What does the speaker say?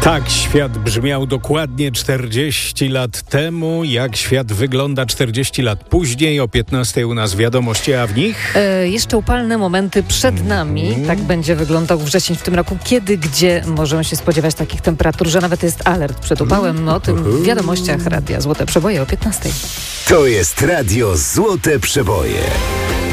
Tak świat brzmiał dokładnie 40 lat temu. Jak świat wygląda 40 lat później? O 15 u nas wiadomości, a w nich? Jeszcze upalne momenty przed nami. Tak będzie wyglądał wrzesień w tym roku. Kiedy, gdzie możemy się spodziewać takich temperatur, że nawet jest alert przed upałem. O tym w wiadomościach Radia Złote Przeboje o 15. To jest Radio Złote Przeboje.